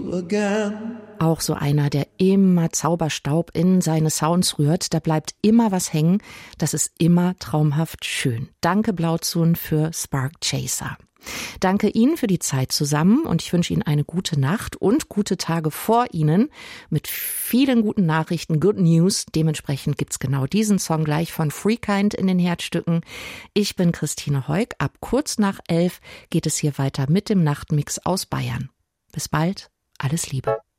you again. Auch so einer, der immer Zauberstaub in seine Sounds rührt. Da bleibt immer was hängen. Das ist immer traumhaft schön. Danke Blauzun für Spark Chaser. Danke Ihnen für die Zeit zusammen und ich wünsche Ihnen eine gute Nacht und gute Tage vor Ihnen mit vielen guten Nachrichten, Good News. Dementsprechend gibt's genau diesen Song gleich von Freekind in den Herzstücken. Ich bin Christine Heuk. Ab kurz nach 11 geht es hier weiter mit dem Nachtmix aus Bayern. Bis bald. Alles Liebe.